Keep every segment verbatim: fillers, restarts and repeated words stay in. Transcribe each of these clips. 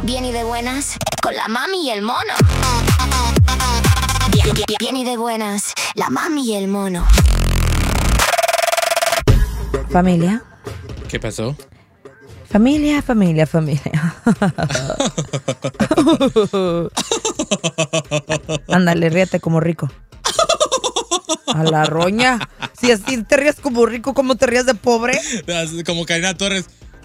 Bien y de buenas, con la mami y el mono. Bien, bien, bien y de buenas, la mami y el mono. Familia. ¿Qué pasó? Familia, familia, familia. Ándale, ríete como rico. A la roña. Si así te ríes como rico, ¿cómo te ríes de pobre? Como Karina Torres.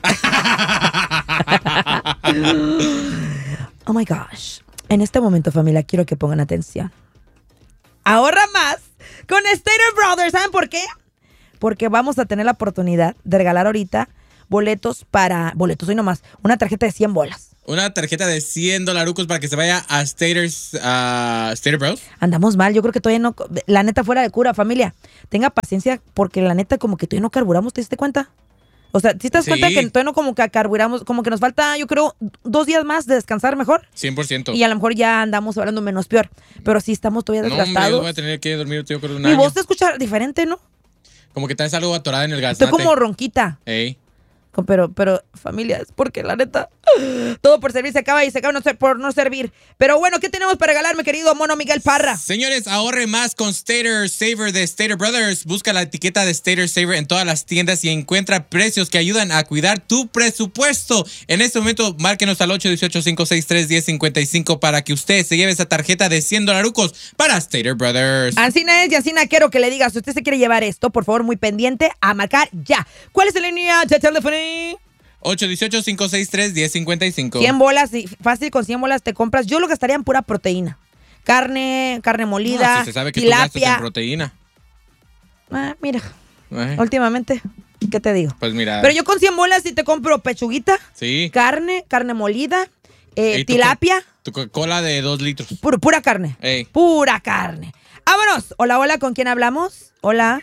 Oh my gosh. En este momento, familia, quiero que pongan atención. Ahorra más con Stater Brothers. ¿Saben por qué? Porque vamos a tener la oportunidad de regalar ahorita boletos para... Boletos, hoy nomás. Una tarjeta de cien bolas. Una tarjeta de cien dolarucos para que se vaya a Staters, uh, Stater Bros. Andamos mal, yo creo que todavía no... La neta, fuera de cura, familia. Tenga paciencia porque la neta como que todavía no carburamos, ¿te diste cuenta? O sea, ¿sí te das Sí. cuenta que todavía no como que carburamos? Como que nos falta, yo creo, dos días más de descansar mejor. cien por ciento. Y a lo mejor ya andamos hablando menos peor. Pero sí estamos todavía No, hombre, desgastados. yo voy a tener que dormir, yo creo, un Mi año. voz te escucha diferente, ¿no? Como que traes algo atorada en el gas. Estoy como ronquita. Ey. Pero, pero, familia, es porque la neta, todo por servir se acaba y se acaba no ser- por no servir. Pero bueno, ¿qué tenemos para regalar, mi querido mono Miguel Parra? Señores, ahorre más con Stater Saver de Stater Brothers. Busca la etiqueta de Stater Saver en todas las tiendas y encuentra precios que ayudan a cuidar tu presupuesto. En este momento, márquenos al ocho uno ocho, cinco seis tres, uno cero cinco cinco para que usted se lleve esa tarjeta de cien dolarucos para Stater Brothers. Ancina es y Ancina quiero que le digas, si usted se quiere llevar esto, por favor, muy pendiente, a marcar ya. ¿Cuál es la línea de teléfono? ocho uno ocho, cinco seis tres, uno cero cinco cinco. cien bolas, y fácil, con cien bolas te compras. Yo lo gastaría en pura proteína. Carne, carne molida, No, si se sabe que tú gastas tilapia. en proteína. Ah, mira, Eh, últimamente, ¿qué te digo? Pues mira. Pero yo con cien bolas sí te compro pechuguita, Sí. carne, carne molida, eh, Ey, tu tilapia, co- Tu Coca-Cola de dos litros. pura, pura carne. Ey. Pura carne. ¡Vámonos! Hola, hola, ¿con quién hablamos? Hola.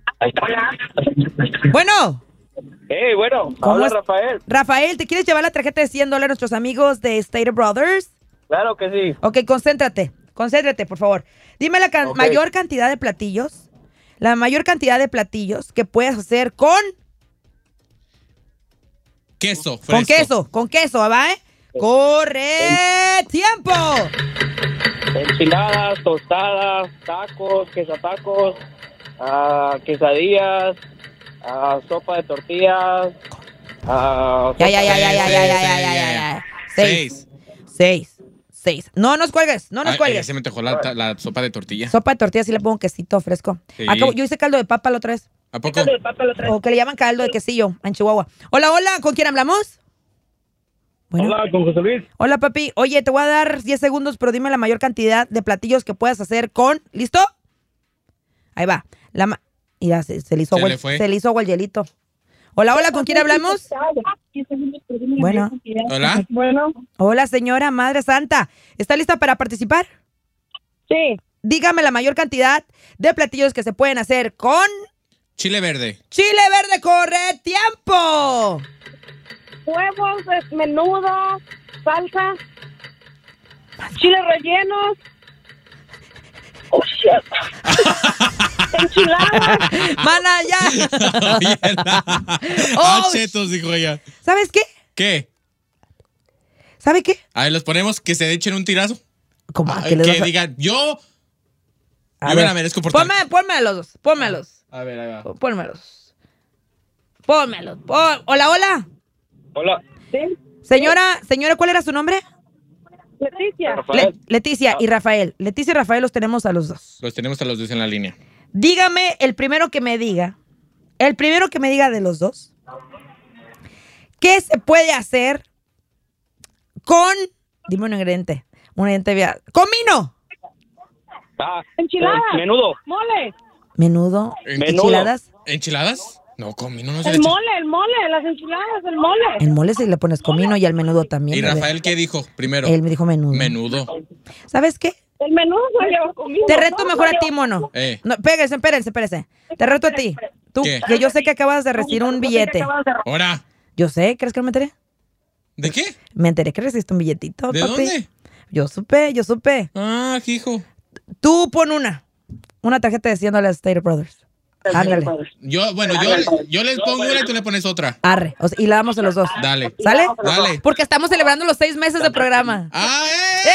Bueno. Hey, bueno, ¿Cómo habla es? Rafael. Rafael, ¿te quieres llevar la tarjeta de cien dólares a nuestros amigos de Stater Brothers? Claro que sí. Ok, concéntrate. Concéntrate, por favor. Dime la can- Ok. mayor cantidad de platillos. La mayor cantidad de platillos que puedes hacer con... Queso, fresco. Con queso. Con queso, ¿va, eh? ¡Corre! ¡Tiempo! Enchiladas, tostadas, tacos, quesatacos, ah, quesadillas, ah, sopa de tortillas, ah, Ya, ya, sopa ya, de- ya, ya, sí, ya, sí, ya, sí, ya, ya, ya, ya. ya. Seis. Seis. Seis. Seis. No nos cuelgues, no nos Ay, cuelgues. ya se me antojó la, la sopa de tortilla. Sopa de tortilla, sí le pongo quesito fresco. Sí. Acabo- yo hice caldo de papa la otra vez. ¿A poco? O que le llaman caldo de quesillo en Chihuahua. Hola, hola, ¿con quién hablamos? Bueno. Hola, con José Luis. Hola, papi. Oye, te voy a dar diez segundos, pero dime la mayor cantidad de platillos que puedas hacer con... ¿Listo? Ahí va. La ma- Mira, se, se le hizo Se agua, le fue. se le hizo agua el hielito. Hola, hola, ¿con quién hablamos? Bueno. Hola. Bueno, Hola, señora Madre Santa. ¿Está lista para participar? sí, Dígame la mayor cantidad de platillos que se pueden hacer con... Chile verde. ¡Chile verde! ¡Corre! ¡Tiempo! huevos, eh, menudo, salsa, chiles rellenos, oh, shit. Enchiladas. ¡Mana, ya! Oye, la- Oh, Ah, chetos, dijo ella. ¿Sabes qué? ¿Qué? ¿Sabe qué? A ver, los ponemos que se echen un tirazo. ¿Cómo? Ah, ¿Que les que vas a- digan, yo, A yo me ver. la merezco por Ponme, tal. ponme a los dos. Pónmelos. A ver, ahí va. Pónmelos. Pónmelos. Pon- Hola, hola. Hola. Sí, Señora, señora, ¿cuál era su nombre? Leticia. Rafael. Le- Leticia y Rafael. Leticia y Rafael los tenemos a los dos. Los tenemos a los dos en la línea. Dígame el primero que me diga. El primero que me diga de los dos. ¿Qué se puede hacer con... Dime un ingrediente. Un ingrediente... via- ¡Comino! Ah, Enchiladas. eh, menudo. Mole. Menudo. Menudo. Enchiladas. ¿Enchiladas? No, comino no se le El echa. mole, el mole, las enchiladas, el mole. El mole si le pones comino y al menudo también. ¿Y bebé. Rafael qué dijo primero? Él me dijo menudo. Menudo. ¿Sabes qué? El menudo se lleva conmigo. Te reto mejor a ti, mono. Eh. No, espérense, espérense, espérense. Te reto a ti. Tú, ¿Qué? que yo sé que acabas de recibir un billete. Ahora, Yo sé, ¿crees que no me enteré? ¿de qué? Me enteré que recibiste un billetito, ¿De papi. dónde? Yo supe, yo supe. Ah, hijo. Tú pon una. Una tarjeta de cien dólares Stater Brothers. Ándale. Yo, bueno, yo, yo les pongo una y tú le pones otra. Arre. O sea, y la damos a los dos. Dale. ¿Sale? Dale. Porque estamos celebrando los seis meses de programa. ¡Ah, ¡Eh!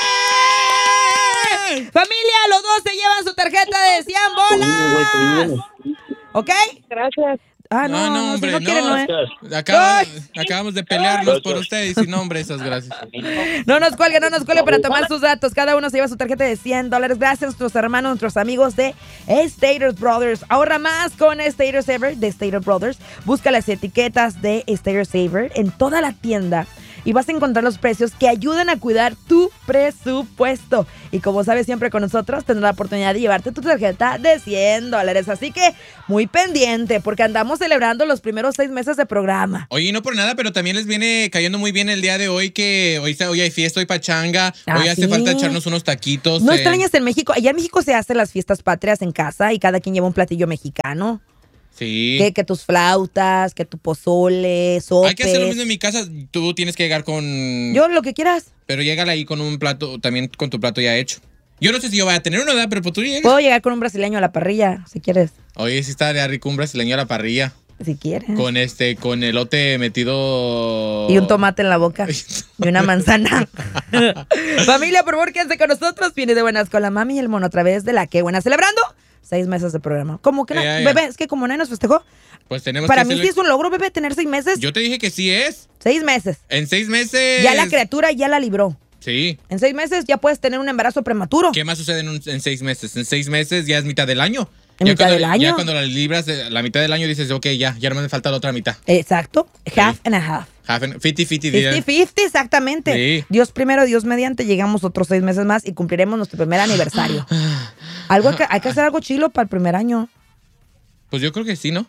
eh! Familia, los dos se llevan su tarjeta de cien bolas. ¿Ok? Gracias. Ah, no, No, no, no, si hombre, no no. quieren, no, ¿eh? Acaba- Ay. acabamos de pelearnos por ustedes y no, hombre, esas gracias. No nos cuelgue, no nos cuelgue para tomar sus datos. Cada uno se lleva su tarjeta de cien dólares. Gracias a nuestros hermanos, nuestros amigos de Staters Brothers. Ahorra más con Staters Saver de Staters Brothers. Busca las etiquetas de Staters Saver en toda la tienda y vas a encontrar los precios que ayudan a cuidar tu presupuesto. Y como sabes, siempre con nosotros tendrás la oportunidad de llevarte tu tarjeta de cien dólares. Así que muy pendiente porque andamos celebrando los primeros seis meses de programa. Oye, no por nada, pero también les viene cayendo muy bien el día de hoy que hoy, hoy hay fiesta, hoy pachanga, Ah, hoy hace sí. falta echarnos unos taquitos. ¿No eh. extrañas en México? Allá en México se hacen las fiestas patrias en casa y cada quien lleva un platillo mexicano. Sí. Que, que tus flautas, que tu pozole, sopes. Hay que hacer lo mismo en mi casa. Tú tienes que llegar con... Yo lo que quieras. Pero llégale ahí con un plato, también con tu plato ya hecho. Yo no sé si yo voy a tener uno, ¿verdad? Pero pues tú llegas. Puedo llegar con un brasileño a la parrilla, si quieres. Oye, sí estaría rico un brasileño a la parrilla. Si quieres. Con este, con elote metido... Y un tomate en la boca. Y una manzana. Familia, por favor, quédense con nosotros. Viene de buenas con la mami y el mono a través de la que buena celebrando seis meses de programa. ¿Cómo que no? Ya, ya. Bebé, es que como nadie nos festejó. Pues tenemos Para que mí hacerle- sí es un logro, bebé, tener seis meses. Yo te dije que sí es. Seis meses. En seis meses... Ya la criatura ya la libró. Sí. En seis meses ya puedes tener un embarazo prematuro. ¿Qué más sucede en, un- en seis meses? En seis meses ya es mitad del año. ¿En Ya mitad cuando- del año? Ya cuando la libras de la mitad del año dices, ok, ya, ya no me falta la otra mitad. Exacto. Half and a half. Half and- fifty fifty. cincuenta cincuenta, exactamente. Sí. Dios primero, Dios mediante, llegamos otros seis meses más y cumpliremos nuestro primer aniversario. Algo hay que, hay que hacer algo chilo para el primer año. Pues yo creo que sí, ¿no?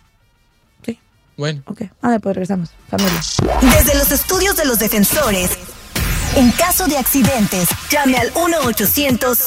Sí. Bueno. Ok. Ah, pues regresamos. Familia. Desde los estudios de los defensores, en caso de accidentes, llame al uno ochocientos